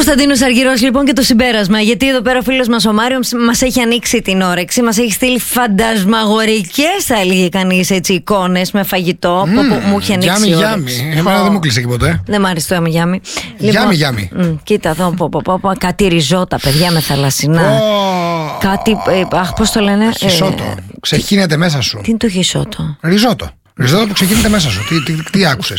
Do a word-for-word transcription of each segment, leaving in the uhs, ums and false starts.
Κωνσταντίνος Αργυρός, λοιπόν, και το συμπέρασμα. Γιατί εδώ πέρα ο φίλος μας ο Μάριο μας έχει ανοίξει την όρεξη, μας έχει στείλει φαντασμαγορικές, θα έλεγε κανείς, έτσι, εικόνες με φαγητό. Mm, που, που μου έχει ανοίξει. Γιάμι, γιάμι. Εμένα δεν μου κλείσε και ποτέ. Δεν μ' άρεσε το άμι γιάμι. Γιάμι, γιάμι. Κοίτα εδώ, πω, πω, πω, πω, κάτι ριζότα, παιδιά, με θαλασσινά. Oh. Κάτι. Ε, αχ, πώς το λένε. Χισότο. Ε, Ξεχύνεται μέσα σου. Τι είναι το χισότο? Ριζότο. Ριζότο που ξεκινείται μέσα σου. Τι, τι, τι άκουσες?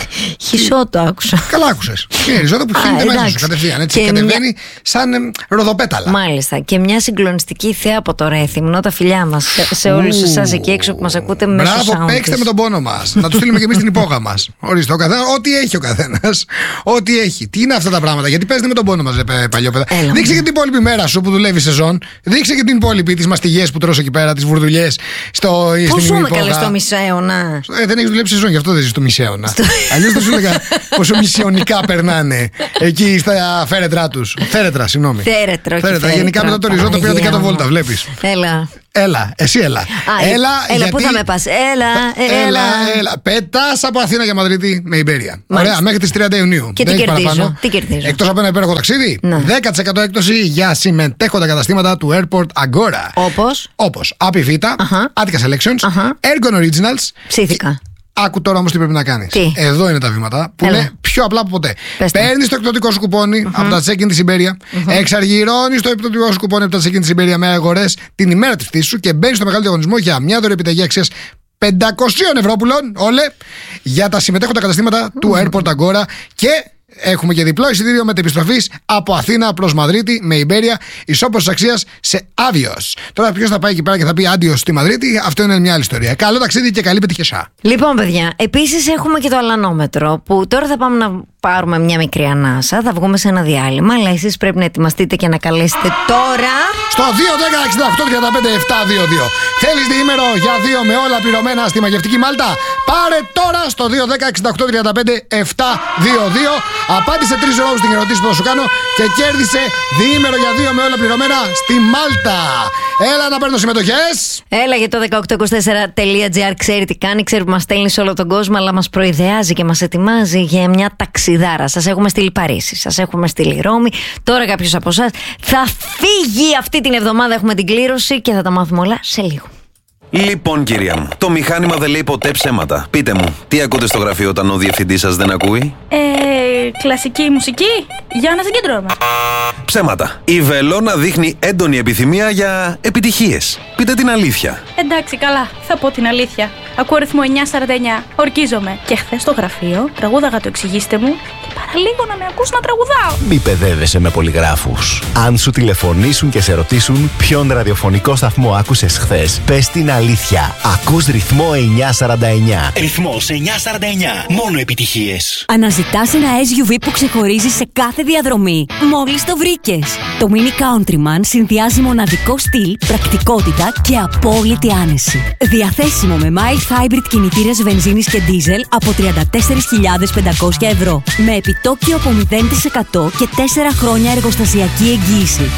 Χισότο άκουσα. Καλά άκουσες. Είναι ριζότο που ξεκινείται μέσα σου κατευθείαν. Έτσι, και κατεβαίνει μια... σαν ε, ροδοπέταλα. Μάλιστα. Και μια συγκλονιστική θέα από το Ρέθυμνο. Τα φιλιά μας σε, σε όλους εσάς εκεί έξω που μας ακούτε μέσω sound. Μπράβο, παίξτε με τον πόνο μας. Να του στείλουμε και εμείς την υπόγα μας. Ορίστε, ο καθένα, ό,τι έχει ο καθένας. Ό,τι έχει. Τι είναι αυτά τα πράγματα? Γιατί παίζετε με τον πόνο μας, παλιόπαιδα. Δείξε και την υπόλοιπη μέρα σου που δουλεύει σεζόν. Δείξε και την υπόλοιπη, τις μαστιγές που τρως εκεί πέρα, τις βουρδουλιές. Πού ζούμε καλέ στο μισέωνα? Ε, δεν έχει δουλέψει σεζόν, γι' αυτό δεν ζει στο μισέωνα. Αλλιώς θα σου έλεγα πόσο μισιονικά περνάνε εκεί στα φέρετρά τους. Θέρετρα, συγγνώμη. Θέρετρα, όχι Θέρετρα. Γενικά μετά το ριζότο πήρατε κάτω βόλτα, βλέπεις. Έλα. Έλα, εσύ έλα. Α, έλα, έλα γιατί... πού θα με πας? Έλα, έλα. έλα, έλα. Πετάς από Αθήνα για Μαδρίτη με Ιμπέρια. Ωραία, μέχρι τις τριάντα Ιουνίου. Και τι κερδίζω, τι κερδίζω? Εκτός από ένα υπέροχο ταξίδι, ναι. δέκα τοις εκατό έκπτωση για συμμετέχοντα καταστήματα του Airport Agora. Όπως? Όπως Happy Vita, uh-huh. Attica Selections, uh-huh. Ergon Originals. Ψήθηκα. Άκου τώρα όμως τι πρέπει να κάνεις. Τι? Εδώ είναι τα βήματα που Έλα. είναι πιο απλά από ποτέ. Παίρνεις το εκπτωτικό σου κουπόνι uh-huh. από τα check-in της Ιμπέρια, uh-huh. εξαργυρώνεις το εκπτωτικό σου κουπόνι από τα check-in της Ιμπέρια με αγορές την ημέρα της πτήσης σου και μπαίνεις στο μεγάλο διαγωνισμό για μια δωρεοπιταγή αξίας πεντακόσιων ευρώ όλε για τα συμμετέχοντα καταστήματα uh-huh. του Airport Agora και έχουμε και διπλό εισιτήριο μετεπιστροφής από Αθήνα προς Μαδρίτη με Ιμπέρια ισόπωσης αξίας σε Άβιος. Τώρα ποιος θα πάει εκεί πέρα και θα πει άντιος στη Μαδρίτη, αυτό είναι μια άλλη ιστορία. Καλό ταξίδι και καλή πετυχεσά. Λοιπόν, παιδιά, επίσης έχουμε και το αλανόμετρο που τώρα θα πάμε να πάρουμε μια μικρή ανάσα, θα βγούμε σε ένα διάλειμμα, αλλά εσείς πρέπει να ετοιμαστείτε και να καλέσετε τώρα στο δύο δέκα εξήντα οκτώ τριάντα πέντε επτακόσια είκοσι δύο. Θέλεις διήμερο για δύο με όλα πληρωμένα στη μαγευτική Μάλτα? Πάρε τώρα στο δύο δέκα εξήντα οκτώ τριάντα πέντε επτακόσια είκοσι δύο. Απάντησε τρεις ώρες στην ερωτήση που θα σου κάνω και κέρδισε διήμερο για δύο με όλα πληρωμένα στη Μάλτα. Έλα να παίρνω συμμετοχές. Έλα για το δεκαοκτώ είκοσι τέσσερα τελεία τζι άρ. Ξέρει τι κάνει, ξέρει που μας στέλνει σε όλο τον κόσμο, αλλά μας προειδεάζει και μας ετοιμάζει για μια ταξιδάρα. Σας έχουμε στείλει Παρίσι, σας έχουμε στείλει Ρώμη. Τώρα κάποιος από εσάς θα φύγει αυτή την εβδομάδα. Έχουμε την κλήρωση και θα τα μάθουμε όλα σε λίγο. Λοιπόν, κυρία μου, το μηχάνημα δεν λέει ποτέ ψέματα. Πείτε μου, τι ακούτε στο γραφείο όταν ο διευθυντής σας δεν ακούει? Ε, κλασική μουσική, για να συγκεντρώνουμε. Ψέματα. Η Βελόνα δείχνει έντονη επιθυμία για επιτυχίες. Πείτε την αλήθεια. Εντάξει, καλά, θα πω την αλήθεια. Ακούω ρυθμό εννιά σαράντα εννιά, ορκίζομαι. Και χθες στο γραφείο τραγούδαγα το εξηγήστε μου και παραλίγο να με ακούς να τραγουδάω. Μη παιδεύεσαι με πολυγράφους. Αν σου τηλεφωνήσουν και σε ρωτήσουν ποιον ραδιοφωνικό σταθμό άκουσες χθες, πες την αλήθεια. Ακούς ρυθμό εννιά σαράντα εννιά. Ρυθμός εννιά σαράντα εννιά. Μόνο επιτυχίες. Αναζητάς ένα ες γιου βι που ξεχωρίζει σε κάθε διαδρομή? Μόλις το βρήκες. Το Mini Countryman συνδυάζει μοναδικό στυλ, πρακτικότητα και απόλυτη άνεση. Διαθέσιμο με mild hybrid κινητήρες βενζίνης και δίζελ από τριάντα τέσσερις χιλιάδες πεντακόσια ευρώ. Με επιτόκιο από μηδέν τοις εκατό και τέσσερα χρόνια εργοστασιακή εγγύηση.